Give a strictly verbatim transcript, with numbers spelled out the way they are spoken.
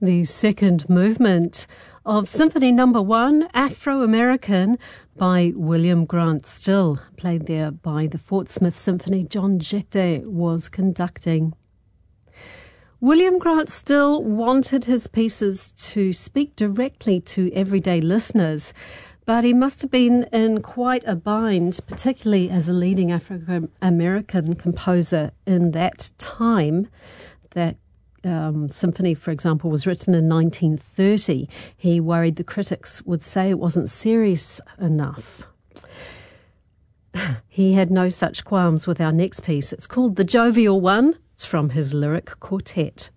The second movement of Symphony Number One, Afro-American, by William Grant Still, played there by the Fort Smith Symphony. John Jette was conducting. William Grant Still wanted his pieces to speak directly to everyday listeners, but he must have been in quite a bind, particularly as a leading African-American composer in that time. That um, symphony, for example, was written in nineteen thirty. He worried the critics would say it wasn't serious enough. He had no such qualms with our next piece. It's called The Jovial One. It's from his lyric quartet.